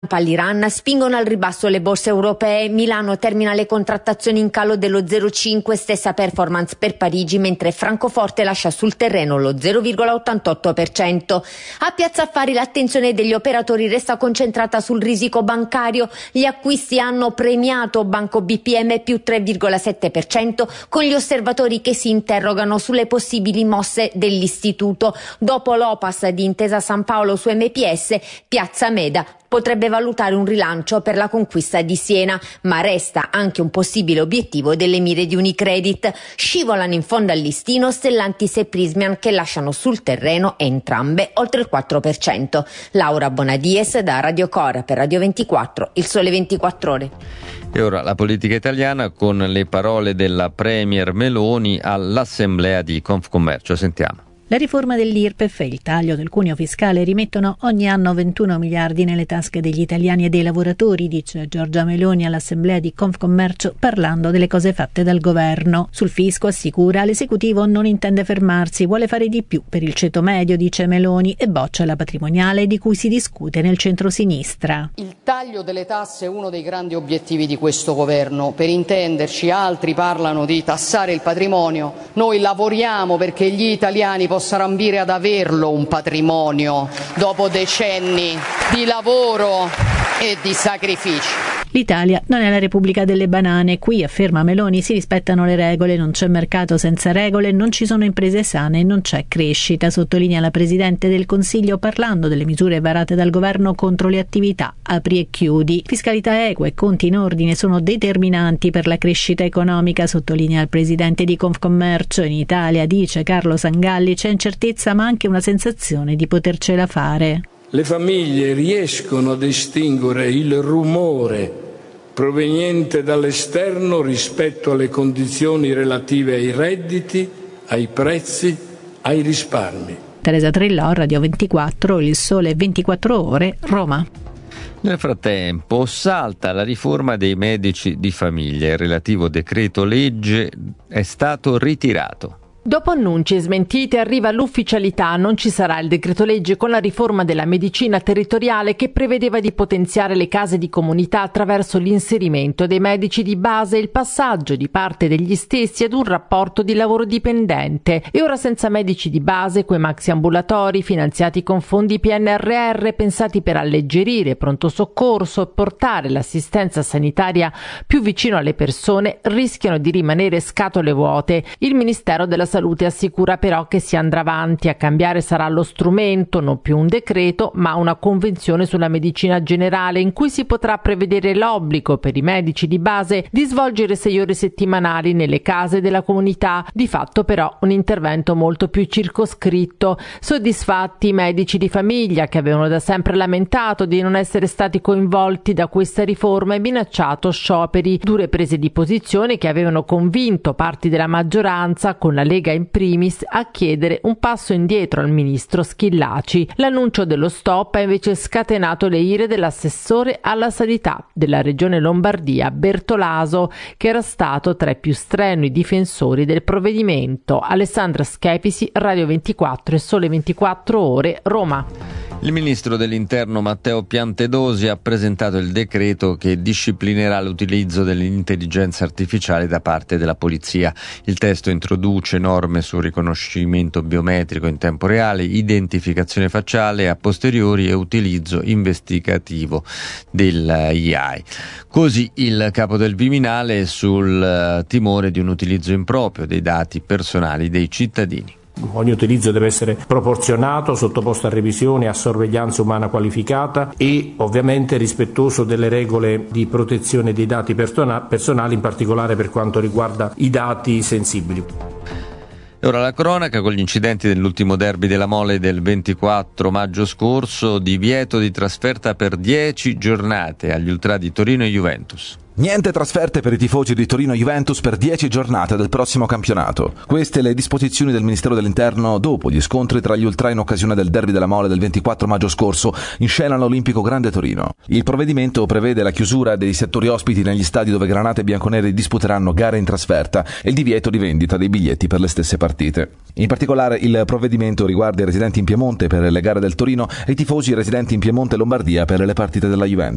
L'Iran spingono al ribasso le borse europee. Milano termina le contrattazioni in calo dello 0,5, stessa performance per Parigi, mentre Francoforte lascia sul terreno lo 0,88%. A Piazza Affari l'attenzione degli operatori resta concentrata sul risico bancario. Gli acquisti hanno premiato Banco BPM più 3,7%, con gli osservatori che si interrogano sulle possibili mosse dell'istituto. Dopo l'Opas di Intesa San Paolo su MPS, Piazza Meda potrebbe valutare un rilancio per la conquista di Siena, ma resta anche un possibile obiettivo delle mire di Unicredit. Scivolano in fondo al listino Stellantis e Prysmian, che lasciano sul terreno entrambe oltre il 4%. Laura Bonadies da Radio Cora per Radio 24, Il Sole 24 Ore. E ora la politica italiana con le parole della Premier Meloni all'assemblea di Confcommercio. Sentiamo. La riforma dell'IRPEF e il taglio del cuneo fiscale rimettono ogni anno 21 miliardi nelle tasche degli italiani e dei lavoratori, dice Giorgia Meloni all'assemblea di Confcommercio parlando delle cose fatte dal governo. Sul fisco, assicura, l'esecutivo non intende fermarsi, vuole fare di più per il ceto medio, dice Meloni, e boccia la patrimoniale di cui si discute nel centrosinistra. Il taglio delle tasse è uno dei grandi obiettivi di questo governo. Per intenderci, altri parlano di tassare il patrimonio, noi lavoriamo perché gli italiani possano ambire ad averlo un patrimonio dopo decenni di lavoro e di sacrifici. L'Italia non è la Repubblica delle banane. Qui, afferma Meloni, si rispettano le regole, non c'è mercato senza regole, non ci sono imprese sane e non c'è crescita, sottolinea la Presidente del Consiglio parlando delle misure varate dal governo contro le attività apri e chiudi. Fiscalità equa e conti in ordine sono determinanti per la crescita economica, sottolinea il Presidente di Confcommercio. In Italia, dice Carlo Sangalli, c'è incertezza ma anche una sensazione di potercela fare. Le famiglie riescono a distinguere il rumore proveniente dall'esterno rispetto alle condizioni relative ai redditi, ai prezzi, ai risparmi. Teresa Trillò, Radio 24, Il Sole 24 Ore, Roma. Nel frattempo salta la riforma dei medici di famiglia. Il relativo decreto legge è stato ritirato. Dopo annunci e smentite arriva l'ufficialità, non ci sarà il decreto legge con la riforma della medicina territoriale che prevedeva di potenziare le case di comunità attraverso l'inserimento dei medici di base e il passaggio di parte degli stessi ad un rapporto di lavoro dipendente. E ora senza medici di base, quei maxi ambulatori finanziati con fondi PNRR pensati per alleggerire pronto soccorso e portare l'assistenza sanitaria più vicino alle persone rischiano di rimanere scatole vuote. Il Ministero della Salute assicura però che si andrà avanti. A cambiare sarà lo strumento, non più un decreto, ma una convenzione sulla medicina generale in cui si potrà prevedere l'obbligo per i medici di base di svolgere 6 ore settimanali nelle case della comunità. Di fatto però un intervento molto più circoscritto. Soddisfatti i medici di famiglia che avevano da sempre lamentato di non essere stati coinvolti da questa riforma e minacciato scioperi. Dure prese di posizione che avevano convinto parti della maggioranza, con la Lega in primis, a chiedere un passo indietro al ministro Schillaci. L'annuncio dello stop ha invece scatenato le ire dell'assessore alla sanità della regione Lombardia, Bertolaso, che era stato tra i più strenui difensori del provvedimento. Alessandra Schepisi, Radio 24 e Sole 24 Ore, Roma. Il ministro dell'Interno Matteo Piantedosi ha presentato il decreto che disciplinerà l'utilizzo dell'intelligenza artificiale da parte della polizia. Il testo introduce norme sul riconoscimento biometrico in tempo reale, identificazione facciale a posteriori e utilizzo investigativo dell'AI. Così il capo del Viminale sul timore di un utilizzo improprio dei dati personali dei cittadini. Ogni utilizzo deve essere proporzionato, sottoposto a revisione e a sorveglianza umana qualificata e ovviamente rispettoso delle regole di protezione dei dati personali, in particolare per quanto riguarda i dati sensibili. E ora la cronaca con gli incidenti dell'ultimo derby della Mole del 24 maggio scorso, divieto di trasferta per 10 giornate agli ultra di Torino e Juventus. Niente trasferte per i tifosi di Torino-Juventus per 10 giornate del prossimo campionato. Queste le disposizioni del Ministero dell'Interno dopo gli scontri tra gli ultra in occasione del derby della Mole del 24 maggio scorso in scena all'Olimpico Grande Torino. Il provvedimento prevede la chiusura dei settori ospiti negli stadi dove Granata e Bianconeri disputeranno gare in trasferta e il divieto di vendita dei biglietti per le stesse partite. In particolare il provvedimento riguarda i residenti in Piemonte per le gare del Torino e i tifosi residenti in Piemonte e Lombardia per le partite della Juventus.